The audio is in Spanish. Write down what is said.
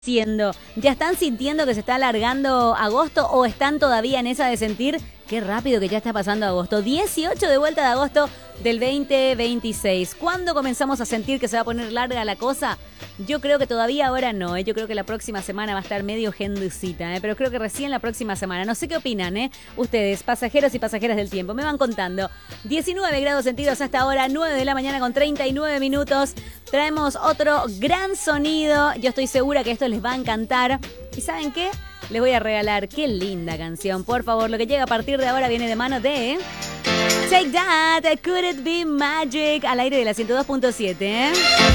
¿Ya están sintiendo que se está alargando agosto o están todavía en esa de sentir qué rápido que ya está pasando agosto? 18 de vuelta de agosto del 2026. ¿Cuándo comenzamos a sentir que se va a poner larga la cosa? Yo creo que todavía ahora no, Yo creo que la próxima semana va a estar medio gendecita, Pero creo que recién la próxima semana. No sé qué opinan, Ustedes, pasajeros y pasajeras del tiempo, me van contando. 19 grados centígrados hasta ahora, 9 de la mañana con 39 minutos. Traemos otro gran sonido. Yo estoy segura que esto les va a encantar. ¿Y saben qué? Les voy a regalar. Qué linda canción. Por favor, lo que llega a partir de ahora viene de mano de Take That, Could It Be Magic, al aire de la 102.7,